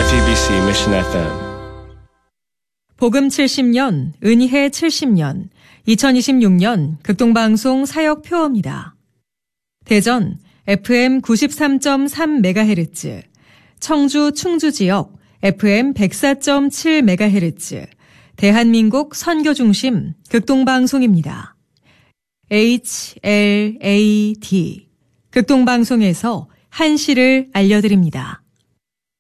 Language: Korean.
FEBC Mission FM. 복음 70년, 은혜 70년, 2026년 극동방송 사역표어입니다. 대전 FM 93.3MHz, 청주 충주지역 FM 104.7MHz, 대한민국 선교중심 극동방송입니다. HLAD 극동방송에서 한시를 알려드립니다.